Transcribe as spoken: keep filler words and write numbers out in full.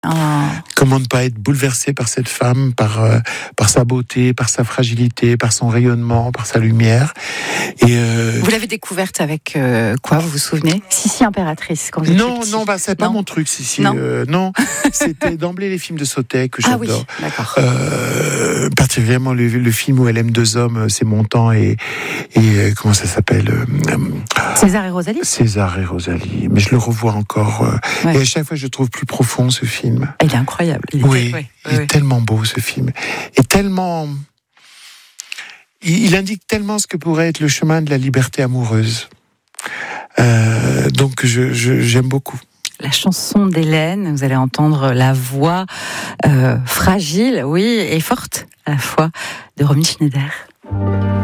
Oh. Comment ne pas être bouleversé par cette femme, par, euh, par sa beauté, par sa fragilité, par son rayonnement, par sa lumière. Et euh... Vous l'avez découverte avec euh, quoi, vous vous souvenez? Sissi Impératrice, quand vous étiez Non, petit. non, bah, c'est pas non. mon truc, Sissi. Non, euh, non. C'était d'emblée les films de Sautet que Ah oui, j'adore. d'accord. Euh, particulièrement le, le film où elle aime deux hommes, c'est mon temps, et, et euh, comment ça s'appelle euh, César et Rosalie. César et Rosalie. Mais je le revois encore. Euh, Ouais. Et à chaque fois, je le trouve plus profond, ce film. Il est incroyable. Il Oui, était, ouais, il est ouais. tellement beau, ce film. Et tellement... Il, il indique tellement ce que pourrait être le chemin de la liberté amoureuse. Euh, donc, je, je, j'aime beaucoup. La chanson d'Hélène, vous allez entendre la voix euh, fragile, oui, et forte à la fois de Romy Schneider.